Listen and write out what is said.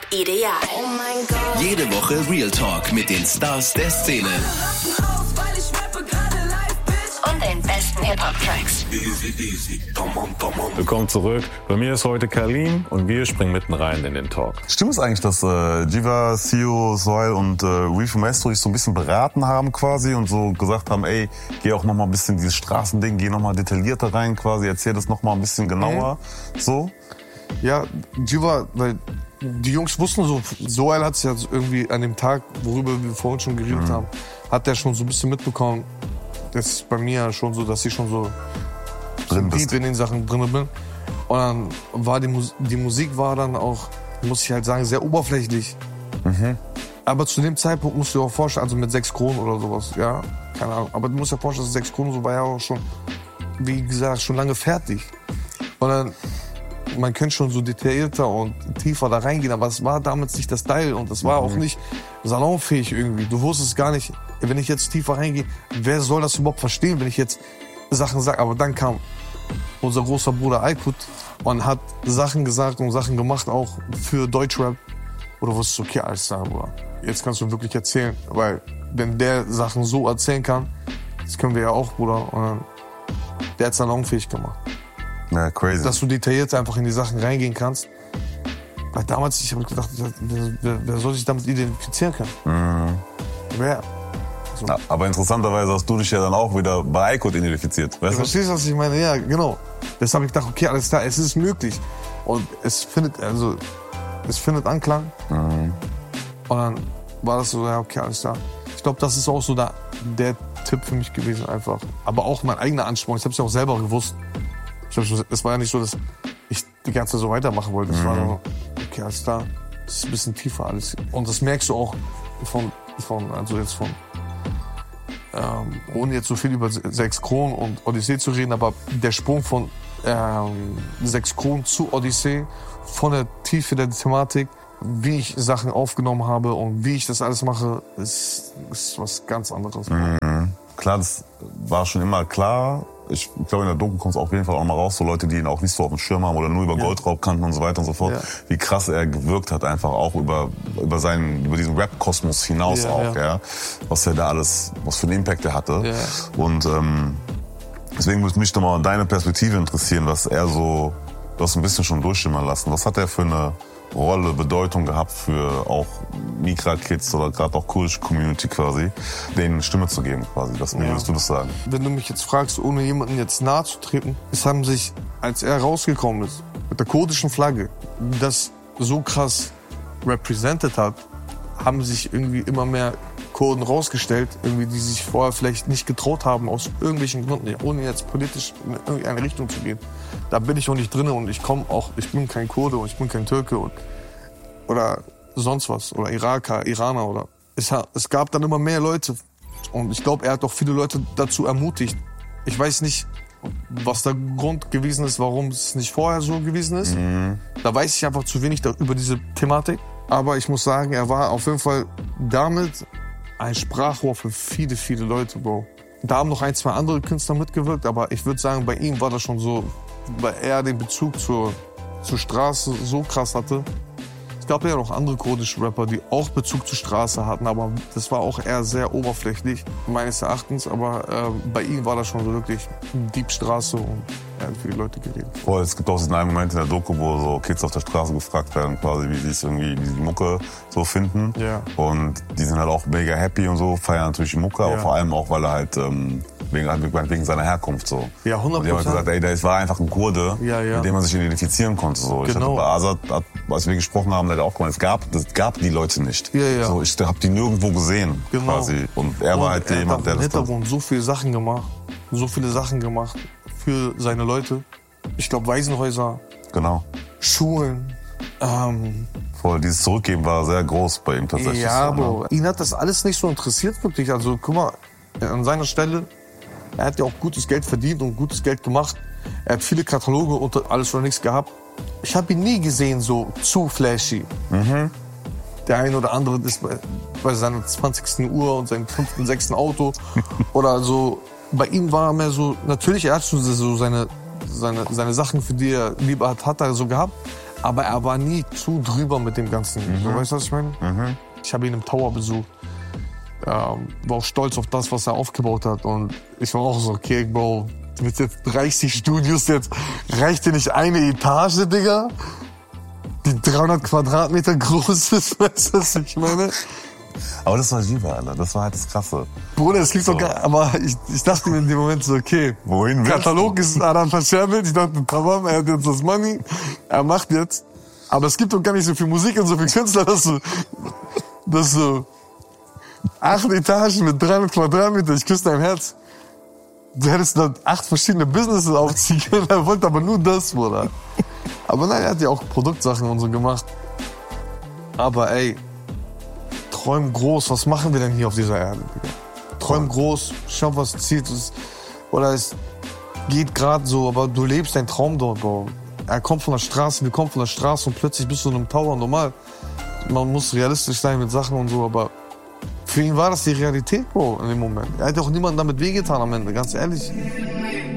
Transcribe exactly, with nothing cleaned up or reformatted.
Ideal. Oh mein Gott. Jede Woche Real Talk mit den Stars der Szene. Und den besten Hip-Hop-Tracks. Willkommen zurück. Bei mir ist heute Kalim und wir springen mitten rein in den Talk. Stimmt es eigentlich, dass äh, Jiva, Sio, Soil und äh, Reefer Maestro sich so ein bisschen beraten haben quasi und so gesagt haben, ey, geh auch noch mal ein bisschen dieses Straßending, geh noch mal detaillierter rein quasi, erzähl das noch mal ein bisschen genauer, mhm. so? Ja, Jiva, weil die Jungs wussten so, Soil hat es ja irgendwie an dem Tag, worüber wir vorhin schon geredet mhm. haben, hat der schon so ein bisschen mitbekommen. Das ist bei mir schon so, dass ich schon so drin deep in den Sachen drin bin. Und dann war die, Mus- die Musik war dann auch, muss ich halt sagen, sehr oberflächlich. Mhm. Aber zu dem Zeitpunkt musst du dir auch vorstellen, also mit sechs Kronen oder sowas, ja, keine Ahnung. Aber du musst dir vorstellen, dass sechs Kronen so war ja auch schon, wie gesagt, schon lange fertig. Und dann, man könnte schon so detaillierter und tiefer da reingehen, aber es war damals nicht das Style und es war mhm. auch nicht salonfähig irgendwie. Du wusstest gar nicht, wenn ich jetzt tiefer reingehe, wer soll das überhaupt verstehen, wenn ich jetzt Sachen sage. Aber dann kam unser großer Bruder Aykut und hat Sachen gesagt und Sachen gemacht, auch für Deutschrap. Oder wusstest du, okay, alles klar, Bruder, jetzt kannst du wirklich erzählen. Weil wenn der Sachen so erzählen kann, das können wir ja auch, Bruder. Und dann, der hat salonfähig gemacht. Ja, crazy. Dass du detailliert einfach in die Sachen reingehen kannst. Weil damals, ich habe gedacht, wer, wer soll sich damit identifizieren können? Mhm. Wer? So. Ja, aber interessanterweise hast du dich ja dann auch wieder bei Aykut identifiziert. Weißt du verstehst, was ich meine? Ja, genau. Deshalb habe ich gedacht, okay, alles klar, es ist möglich. Und es findet, also, es findet Anklang. Mhm. Und dann war das so, ja, okay, alles klar. Ich glaube, das ist auch so da, der Tipp für mich gewesen einfach. Aber auch mein eigener Ansporn. Ich habe es ja auch selber gewusst. Es war ja nicht so, dass ich die ganze Zeit so weitermachen wollte. Es mhm. war nur, okay, alles klar, das ist ein bisschen tiefer alles. Und das merkst du auch von, von also jetzt von, ähm, ohne jetzt so viel über sechs Kronen und Odyssee zu reden, aber der Sprung von ähm, sechs Kronen zu Odyssee, von der Tiefe der Thematik, wie ich Sachen aufgenommen habe und wie ich das alles mache, ist, ist was ganz anderes. Mhm. Klar, das war schon immer klar. Ich glaube, in der Doku kommt es auf jeden Fall auch mal raus, so Leute, die ihn auch nicht so auf dem Schirm haben oder nur über ja. Goldraub kannten und so weiter und so fort, ja. wie krass er gewirkt hat, einfach auch über, über seinen, über diesen Rap-Kosmos hinaus ja, auch, ja. ja. Was er da alles, was für einen Impact er hatte. Ja. Und, ähm, deswegen würde mich doch mal deine Perspektive interessieren, was er so, du hast ein bisschen schon durchschimmern lassen. Was hat er für eine Rolle, Bedeutung gehabt für auch Mikra-Kids oder gerade auch kurdische Community quasi, denen Stimme zu geben quasi. Das, wie ja. würdest du das sagen? Wenn du mich jetzt fragst, ohne jemanden jetzt nahe zu treten, es haben sich, als er rausgekommen ist, mit der kurdischen Flagge, das so krass represented hat, haben sich irgendwie immer mehr Kurden rausgestellt, irgendwie, die sich vorher vielleicht nicht getraut haben, aus irgendwelchen Gründen, ohne jetzt politisch in irgendeine Richtung zu gehen. Da bin ich auch nicht drin und ich komme auch, ich bin kein Kurde und ich bin kein Türke und, oder sonst was, oder Iraker, Iraner oder. Es, es gab dann immer mehr Leute und ich glaube, er hat auch viele Leute dazu ermutigt. Ich weiß nicht, was der Grund gewesen ist, warum es nicht vorher so gewesen ist. Mhm. Da weiß ich einfach zu wenig über diese Thematik. Aber ich muss sagen, er war auf jeden Fall damit ein Sprachrohr für viele, viele Leute, Bro. Da haben noch ein, zwei andere Künstler mitgewirkt, aber ich würde sagen, bei ihm war das schon so, weil er den Bezug zur, zur Straße so krass hatte. Es gab ja noch andere kurdische Rapper, die auch Bezug zur Straße hatten, aber das war auch eher sehr oberflächlich, meines Erachtens. Aber äh, bei ihm war das schon so wirklich Diebstraße und er hat für die Leute geredet. Voll, es gibt auch diesen einen Moment in der Doku, wo so Kids auf der Straße gefragt werden, quasi, wie sie es irgendwie, wie sie die Mucke so finden. Ja. Und die sind halt auch mega happy und so, feiern natürlich die Mucke, ja. aber vor allem auch, weil er halt ähm, wegen, wegen seiner Herkunft so. Ja, hundert Prozent. Und die haben halt gesagt, ey, das war einfach ein Kurde, ja, ja. mit dem man sich identifizieren konnte. So. Ich genau. hatte bei Azad, als wir gesprochen haben, hat er auch gemeint, es gab, es gab die Leute nicht. Ja, ja. So, ich habe die nirgendwo gesehen, genau. quasi. Und er und war halt er jemand, der im das Hintergrund so viele Sachen gemacht, so viele Sachen gemacht für seine Leute. Ich glaube, Waisenhäuser, genau. Schulen. Ähm, Voll, dieses Zurückgeben war sehr groß bei ihm tatsächlich. Ja, so, Bro. Ne? Ihn hat das alles nicht so interessiert wirklich. Also guck mal, an seiner Stelle, er hat ja auch gutes Geld verdient und gutes Geld gemacht. Er hat viele Kataloge und alles oder nichts gehabt. Ich habe ihn nie gesehen so zu flashy. Mhm. Der eine oder andere ist bei, bei seiner zwanzigsten Uhr und seinem fünften, sechsten Auto oder so. Bei ihm war er mehr so, natürlich, er hat schon so seine, seine, seine Sachen, für die er lieber hat, hat er so gehabt. Aber er war nie zu drüber mit dem Ganzen. Mhm. So, weißt du, was ich meine? Mhm. Ich habe ihn im Tower besucht. Ähm, war auch stolz auf das, was er aufgebaut hat. Und ich war auch so, okay, Bro, mit jetzt dreißig Studios, jetzt reicht dir nicht eine Etage, Digga? Die dreihundert Quadratmeter groß ist, weißt du, was ich meine? Aber das war Jiva, Alter. Das war halt das Krasse. Bruder, es klingt so. doch gar, aber ich, ich dachte mir in dem Moment so, okay. Wohin willst Katalog du? ist Adam verscherbelt. Ich dachte, tamam, er hat jetzt das Money. Er macht jetzt. Aber es gibt doch gar nicht so viel Musik und so viel Künstler, dass du, dass du acht Etagen mit dreihundert Quadratmeter, ich küsse dein Herz. Du hättest da acht verschiedene Businesses aufziehen können. Er wollte aber nur das, Bruder. Aber nein, er hat ja auch Produktsachen und so gemacht. Aber ey, träum groß. Was machen wir denn hier auf dieser Erde, Digga? Träum groß, schau, was zieht. Oder es geht gerade so, aber du lebst deinen Traum dort, Bro. Er kommt von der Straße, wir kommen von der Straße und plötzlich bist du in einem Tower. Normal, man muss realistisch sein mit Sachen und so, aber für ihn war das die Realität, Bro, in dem Moment. Er hat auch niemandem damit wehgetan am Ende, ganz ehrlich.